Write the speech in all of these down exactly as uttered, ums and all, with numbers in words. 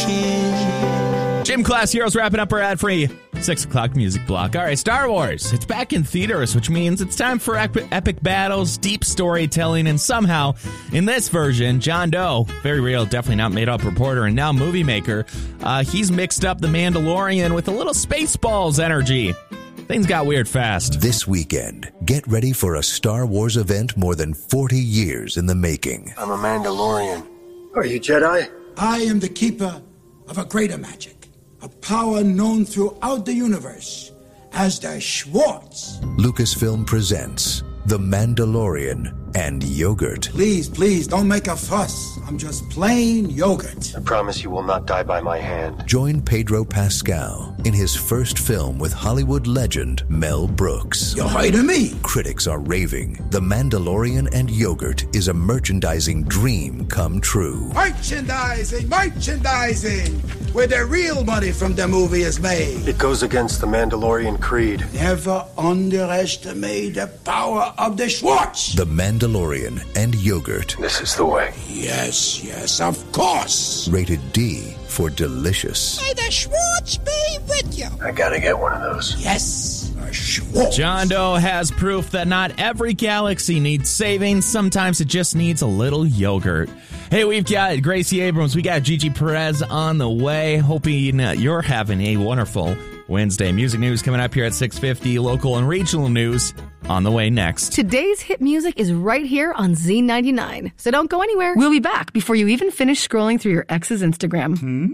chin. Gym Class Heroes wrapping up our ad-free six o'clock music block. All right, Star Wars. It's back in theaters, which means it's time for epic, epic battles, deep storytelling, and somehow, in this version, John Doe, very real, definitely not made-up reporter, and now movie maker, uh, he's mixed up The Mandalorian with a little Spaceballs energy. Things got weird fast. This weekend, get ready for a Star Wars event more than forty years in the making. I'm a Mandalorian. Are you Jedi? I am the keeper of a greater magic, a power known throughout the universe as the Schwartz. Lucasfilm presents The Mandalorian and Yogurt. Please, please, don't make a fuss. I'm just plain yogurt. I promise you will not die by my hand. Join Pedro Pascal in his first film with Hollywood legend Mel Brooks. You're hiding me. Critics are raving. The Mandalorian and Yogurt is a merchandising dream come true. Merchandising, merchandising, where the real money from the movie is made. It goes against the Mandalorian creed. Never underestimate the power of the Schwartz. The Mandalorian and Yogurt. This is the way. Yes, yes, of course. Rated D for delicious. May the Schwartz be with you. I gotta get one of those. Yes, a Schwartz. John Doe has proof that not every galaxy needs saving. Sometimes it just needs a little yogurt. Hey, we've got Gracie Abrams. We got Gigi Perez on the way. Hoping uh, you're having a wonderful Wednesday. Music news coming up here at six fifty. Local and regional news on the way next. Today's hit music is right here on Z ninety-nine, so don't go anywhere. We'll be back before you even finish scrolling through your ex's Instagram. Hmm?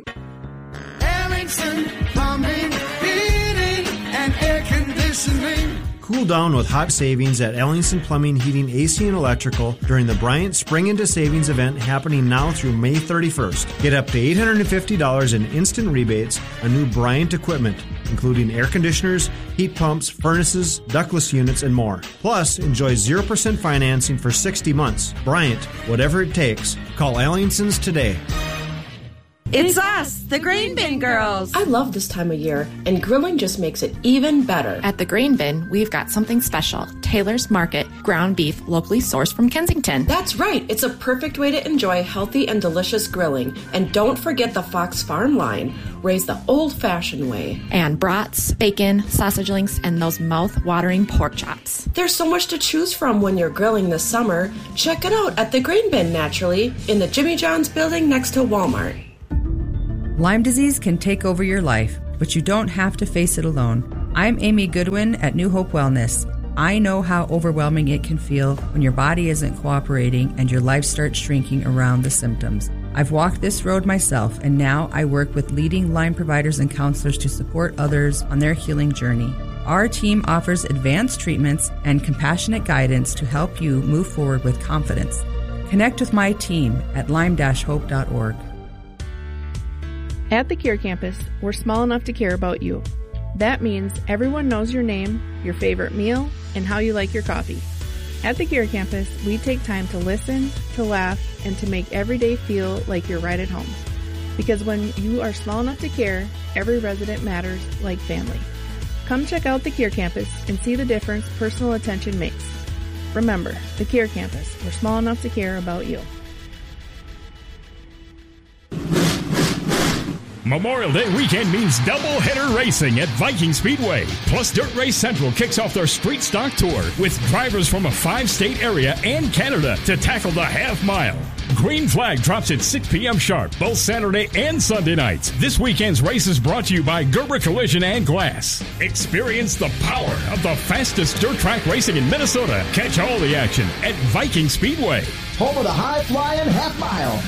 Ellingson Plumbing, Heating, and Air Conditioning. Cool down with hot savings at Ellingson Plumbing, Heating, A C, and Electrical during the Bryant Spring Into Savings event happening now through May thirty-first. Get up to eight hundred fifty dollars in instant rebates on new Bryant equipment, including air conditioners, heat pumps, furnaces, ductless units, and more. Plus, enjoy zero percent financing for sixty months. Bryant, whatever it takes. Call Ellingson's today. It's us, the Grain Bin Girls. I love this time of year, and grilling just makes it even better. At the Grain Bin, we've got something special. Taylor's Market, ground beef locally sourced from Kensington. That's right. It's a perfect way to enjoy healthy and delicious grilling. And don't forget the Fox Farm line, raised the old-fashioned way. And brats, bacon, sausage links, and those mouth-watering pork chops. There's so much to choose from when you're grilling this summer. Check it out at the Grain Bin, naturally, in the Jimmy John's building next to Walmart. Lyme disease can take over your life, but you don't have to face it alone. I'm Amy Goodwin at New Hope Wellness. I know how overwhelming it can feel when your body isn't cooperating and your life starts shrinking around the symptoms. I've walked this road myself, and now I work with leading Lyme providers and counselors to support others on their healing journey. Our team offers advanced treatments and compassionate guidance to help you move forward with confidence. Connect with my team at lyme dash hope dot org. At the Cure Campus, we're small enough to care about you. That means everyone knows your name, your favorite meal, and how you like your coffee. At the Cure Campus, we take time to listen, to laugh, and to make every day feel like you're right at home. Because when you are small enough to care, every resident matters like family. Come check out the Cure Campus and see the difference personal attention makes. Remember, the Cure Campus, we're small enough to care about you. Memorial Day weekend means double-header racing at Viking Speedway. Plus, Dirt Race Central kicks off their Street Stock Tour with drivers from a five-state area and Canada to tackle the half mile. Green Flag drops at six p.m. sharp, both Saturday and Sunday nights. This weekend's race is brought to you by Gerber Collision and Glass. Experience the power of the fastest dirt track racing in Minnesota. Catch all the action at Viking Speedway. Home of the high-flying half mile.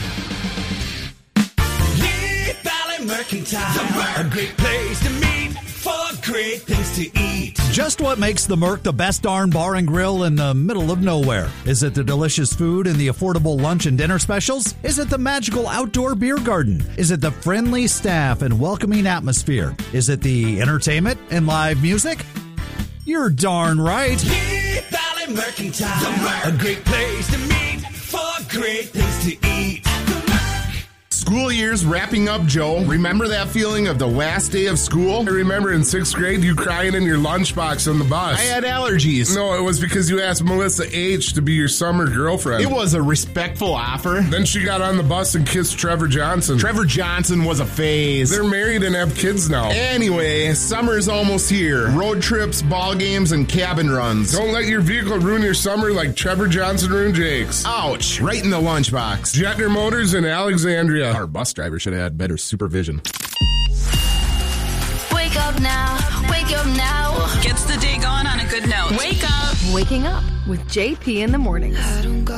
Mercantile, a great place to meet for great things to eat. Just what makes the Merc the best darn bar and grill in the middle of nowhere? Is it the delicious food and the affordable lunch and dinner specials? Is it the magical outdoor beer garden? Is it the friendly staff and welcoming atmosphere? Is it the entertainment and live music? You're darn right. Deep Valley Mercantile, a great place to meet for great things to eat. School year's wrapping up, Joe. Remember that feeling of the last day of school? I remember in sixth grade you crying in your lunchbox on the bus. I had allergies. No, it was because you asked Melissa H. to be your summer girlfriend. It was a respectful offer. Then she got on the bus and kissed Trevor Johnson. Trevor Johnson was a phase. They're married and have kids now. Anyway, summer's almost here. Road trips, ball games, and cabin runs. Don't let your vehicle ruin your summer like Trevor Johnson ruined Jake's. Ouch. Right in the lunchbox. Jetner Motors in Alexandria. Our bus driver should have had better supervision. Wake up now. Wake up now. Gets the day going on a good note. Wake up. Waking up with J P in the mornings.